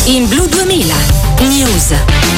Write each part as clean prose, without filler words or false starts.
In Blu 2000 News.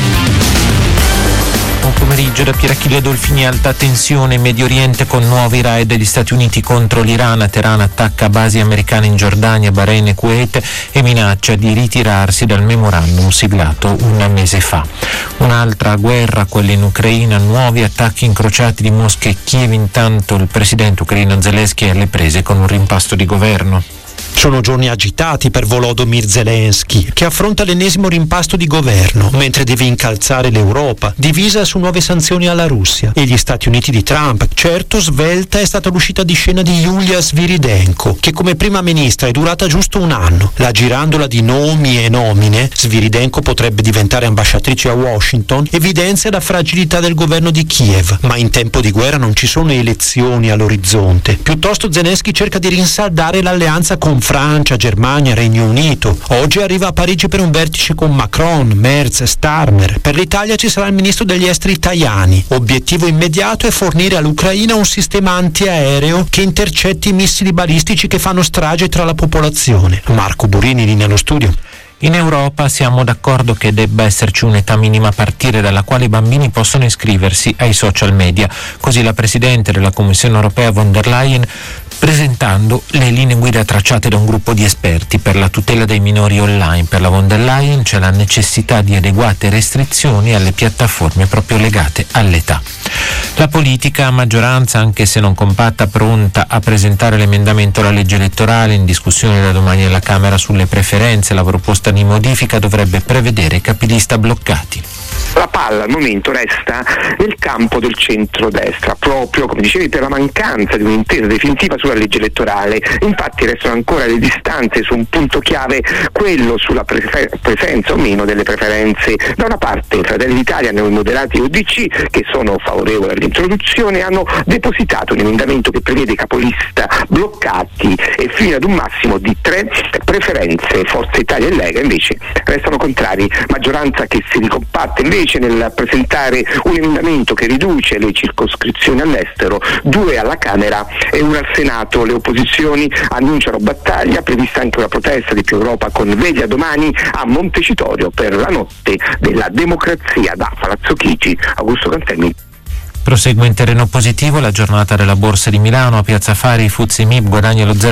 Buon pomeriggio da Pierachille Dolfini. Alta tensione in Medio Oriente con nuovi raid degli Stati Uniti contro l'Iran. Teheran attacca basi americane in Giordania, Bahrain e Kuwait e minaccia di ritirarsi dal memorandum siglato un mese fa. Un'altra guerra, quella in Ucraina, nuovi attacchi incrociati di Mosca e Kiev. Intanto il presidente ucraino Zelensky è alle prese con un rimpasto di governo. Sono giorni agitati per Volodymyr Zelensky, che affronta l'ennesimo rimpasto di governo, mentre deve incalzare l'Europa, divisa su nuove sanzioni alla Russia, e gli Stati Uniti di Trump. Certo, svelta è stata l'uscita di scena di Yulia Sviridenko, che come prima ministra è durata giusto un anno. La girandola di nomi e nomine, Sviridenko potrebbe diventare ambasciatrice a Washington, evidenzia la fragilità del governo di Kiev, ma in tempo di guerra non ci sono elezioni all'orizzonte. Piuttosto Zelensky cerca di rinsaldare l'alleanza con Francia, Germania, Regno Unito. Oggi arriva a Parigi per un vertice con Macron, Merz, Starmer. Per l'Italia ci sarà il ministro degli esteri Tajani. Obiettivo immediato è fornire all'Ucraina un sistema antiaereo che intercetti i missili balistici che fanno strage tra la popolazione. Marco Burini, linea allo studio. In Europa siamo d'accordo che debba esserci un'età minima a partire dalla quale i bambini possono iscriversi ai social media. Così la Presidente della Commissione europea von der Leyen, presentando le linee guida tracciate da un gruppo di esperti per la tutela dei minori online. Per la von der Leyen c'è la necessità di adeguate restrizioni alle piattaforme proprio legate all'età. La politica a maggioranza, anche se non compatta, pronta a presentare l'emendamento alla legge elettorale in discussione da domani alla Camera sulle preferenze. La proposta di modifica dovrebbe prevedere capilista bloccati. La palla al momento resta nel campo del centrodestra, proprio come dicevi per la mancanza di un'intesa definitiva sulla legge elettorale. Infatti restano ancora le distanze su un punto chiave, quello sulla presenza o meno delle preferenze. Da una parte Fratelli d'Italia, Noi Moderati e UDC, che sono favorevoli all'introduzione, hanno depositato un emendamento che prevede capolista bloccati e fino ad un massimo di 3 preferenze. Forza Italia e Lega invece restano contrari, maggioranza che si ricompatta invece nel presentare un emendamento che riduce le circoscrizioni all'estero, 2 alla Camera e 1 al Senato. Le opposizioni annunciano battaglia, prevista anche una protesta di Più Europa con veglia domani a Montecitorio per la notte della democrazia. Da Palazzo Chigi, Augusto Cantelmi. Prosegue in terreno positivo la giornata della Borsa di Milano. A Piazza Affari FTSE MIB guadagna lo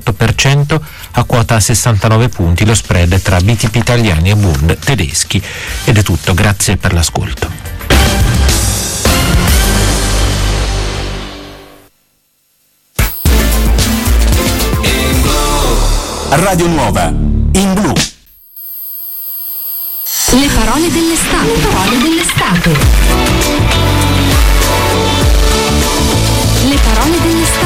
0,18% a quota 69 punti, lo spread tra BTP italiani e Bund tedeschi. Ed è tutto, grazie per l'ascolto. Radio Nuova in blu. Le parole dell'estate.